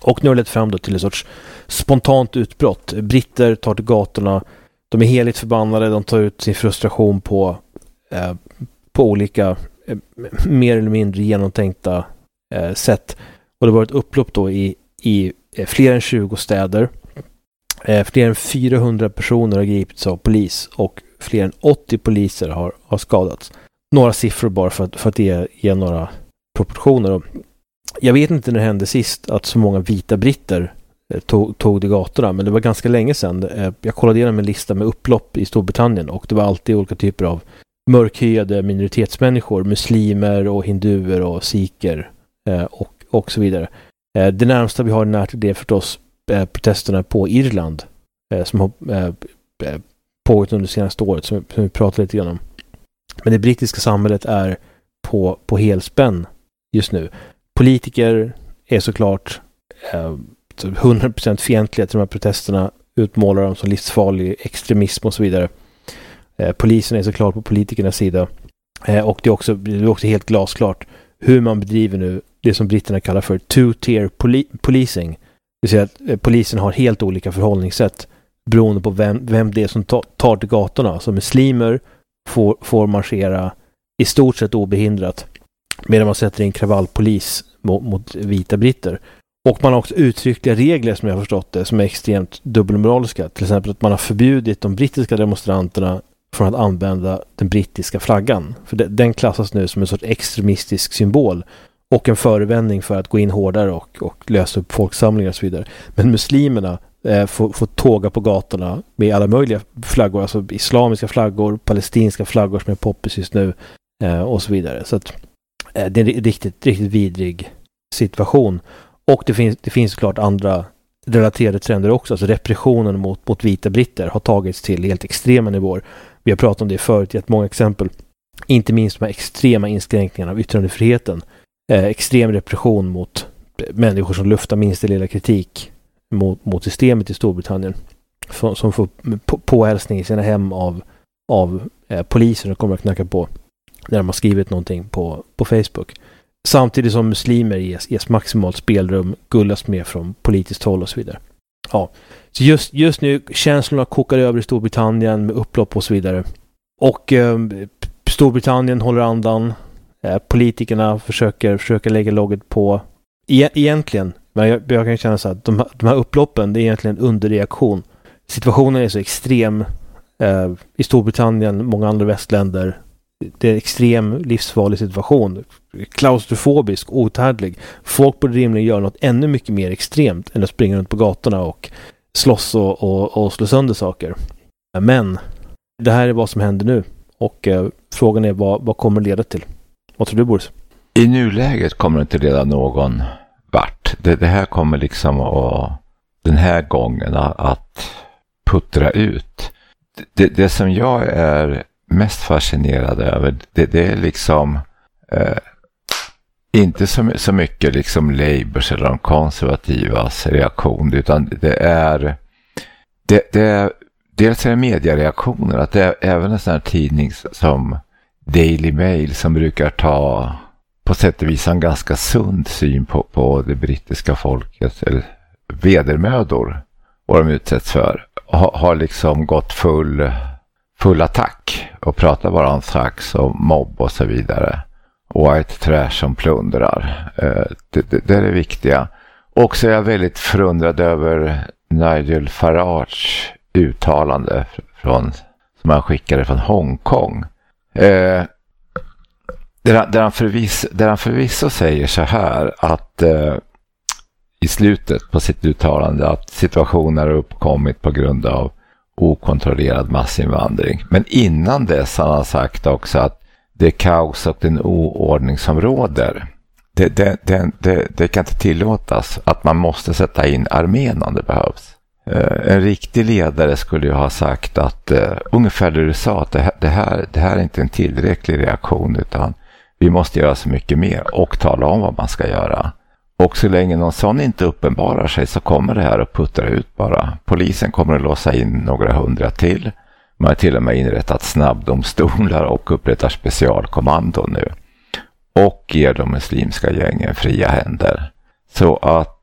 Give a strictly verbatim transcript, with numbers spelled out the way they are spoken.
Och nu har det lett fram då till en sorts spontant utbrott. Britter tar till gatorna, de är heligt förbannade, de tar ut sin frustration på, eh, på olika eh, mer eller mindre genomtänkta eh, sätt. Och det var ett upplopp då i, i eh, fler än tjugo städer. Eh, fler än fyrahundra personer har gripits av polis och fler än åttio poliser har, har skadats. Några siffror bara för att, för att ge, ge några proportioner. Och jag vet inte när det hände sist att så många vita britter eh, tog, tog de gatorna, men det var ganska länge sedan. Eh, jag kollade igenom en lista med upplopp i Storbritannien och det var alltid olika typer av mörkhyade minoritetsmänniskor, muslimer och hinduer och sikher eh, och, och så vidare. Eh, det närmsta vi har närt det är förstås eh, protesterna på Irland eh, som har eh, pågått under det senaste året som, som vi pratade lite grann om. Men det brittiska samhället är på, på helspänn just nu. Politiker är såklart eh, hundra procent fientliga till de här protesterna, utmålar dem som livsfarlig extremism och så vidare. Eh, polisen är såklart på politikernas sida. Eh, och det är, också, det är också helt glasklart hur man bedriver nu det som britterna kallar för two-tier poli- policing. Det vill säga att eh, polisen har helt olika förhållningssätt beroende på vem, vem det är som ta, tar till gatorna. Så muslimer får, får marschera i stort sett obehindrat medan man sätter in kravallpolis mot, mot vita britter. Och man har också uttryckliga regler som jag har förstått det som är extremt dubbelmoraliska. Till exempel att man har förbjudit de brittiska demonstranterna från att använda den brittiska flaggan. För de, den klassas nu som en sorts extremistisk symbol och en förevändning för att gå in hårdare och, och lösa upp folksamlingar och så vidare. Men muslimerna eh, får, får tåga på gatorna med alla möjliga flaggor, alltså islamiska flaggor, palestinska flaggor som är poppis just nu eh, och så vidare. Så att eh, det är en riktigt, riktigt vidrig situation. Och det finns, det finns såklart andra relaterade trender också. Alltså repressionen mot, mot vita britter har tagits till helt extrema nivåer. Vi har pratat om det förut i ett många exempel. Inte minst de här extrema inskränkningarna av yttrandefriheten. Eh, extrem repression mot människor som luftar minsta lilla kritik mot, mot systemet i Storbritannien. Som, som får på, påhälsning i sina hem av, av eh, poliser som kommer att knacka på när de har skrivit någonting på, på Facebook. Samtidigt som muslimer ges, ges maximalt spelrum, gullas med från politiskt håll och så vidare. Ja. Så just, just nu känslorna kokar över i Storbritannien med upplopp och så vidare. Och eh, Storbritannien håller andan. Eh, politikerna försöker, försöker lägga logget på. E- egentligen, men jag, jag kan känna så att de, de här upploppen det är egentligen en underreaktion. Situationen är så extrem eh, i Storbritannien, många andra västländer. Det är en extrem livsfarlig situation. Klaustrofobisk, otärdlig. Folk borde rimligen göra något ännu mycket mer extremt än att springa runt på gatorna och slåss och, och, och slå sönder saker. Men det här är vad som händer nu. Och eh, frågan är vad, vad kommer det leda till? Vad tror du, Boris? I nuläget kommer det inte leda någon vart. Det, det här kommer liksom att, den här gången att puttra ut. Det, det som jag är mest fascinerad över, det, det är liksom eh, inte så, så mycket liksom Labours eller de konservativas reaktion, utan det är det, det är dels är det mediereaktioner, att det är även en sån här tidning som Daily Mail som brukar ta på sätt och vis en ganska sund syn på, på det brittiska folket eller vedermödor vad de utsätts för, ha, har liksom gått full full attack och pratar bara om sax och mobb och så vidare. White trash som plundrar. Det, det, det är det viktiga. Och så är jag väldigt förundrad över Nigel Farage uttalande från, som han skickade från Hongkong. Eh, där, där, han förvisso, där han förvisso säger så här att eh, i slutet på sitt uttalande att situationer har uppkommit på grund av okontrollerad massinvandring. Men innan dess har han sagt också att det är kaos och den oordning som råder. Det, det, det, det, det kan inte tillåtas att man måste sätta in armén om det behövs. Uh, en riktig ledare skulle ju ha sagt att uh, ungefär det du sa, att det här, det, här, det här är inte en tillräcklig reaktion utan vi måste göra så mycket mer och tala om vad man ska göra. Och så länge någon sån inte uppenbarar sig så kommer det här att puttra ut bara. Polisen kommer att låsa in några hundra till. Man har till och med inrättat snabbdomstolar och upprättar specialkommando nu. Och ger de muslimska gängen fria händer. Så att